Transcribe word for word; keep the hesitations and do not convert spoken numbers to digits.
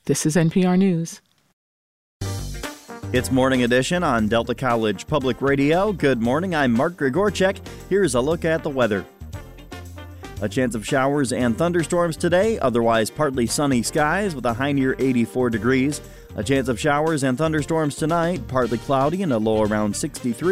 This is N P R News. It's Morning Edition on Delta College Public Radio. Good morning, I'm Mark Grigorchek. Here's a look at the weather. A chance of showers and thunderstorms today, otherwise partly sunny skies with a high near eighty-four degrees. A chance of showers and thunderstorms tonight, partly cloudy and a low around sixty-three.